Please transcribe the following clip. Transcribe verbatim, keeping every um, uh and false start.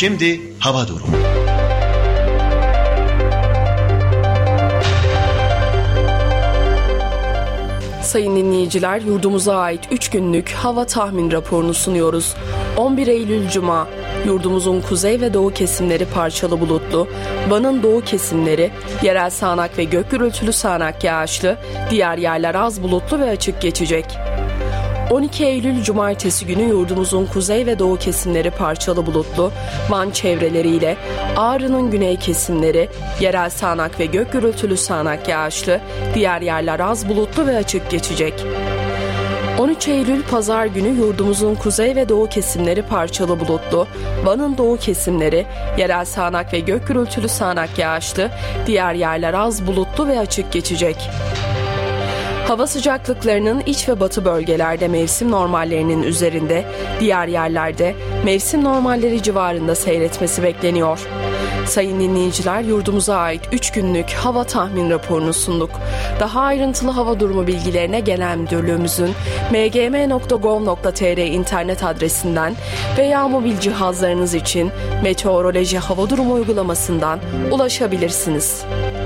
Şimdi hava durumu. Sayın dinleyiciler, yurdumuza ait üç günlük hava tahmin raporunu sunuyoruz. on bir Eylül Cuma, yurdumuzun kuzey ve doğu kesimleri parçalı bulutlu, Van'ın doğu kesimleri yerel sağanak ve gök gürültülü sağanak yağışlı, diğer yerler az bulutlu ve açık geçecek. on iki Eylül Cumartesi günü yurdumuzun kuzey ve doğu kesimleri parçalı bulutlu, Van çevreleriyle Ağrı'nın güney kesimleri yerel sağanak ve gök gürültülü sağanak yağışlı, diğer yerler az bulutlu ve açık geçecek. on üç Eylül Pazar günü yurdumuzun kuzey ve doğu kesimleri parçalı bulutlu, Van'ın doğu kesimleri yerel sağanak ve gök gürültülü sağanak yağışlı, diğer yerler az bulutlu ve açık geçecek. Hava sıcaklıklarının iç ve batı bölgelerde mevsim normallerinin üzerinde, diğer yerlerde mevsim normalleri civarında seyretmesi bekleniyor. Sayın dinleyiciler, yurdumuza ait üç günlük hava tahmin raporunu sunduk. Daha ayrıntılı hava durumu bilgilerine Genel Müdürlüğümüzün m g m nokta gov nokta t r internet adresinden veya mobil cihazlarınız için meteoroloji hava durumu uygulamasından ulaşabilirsiniz.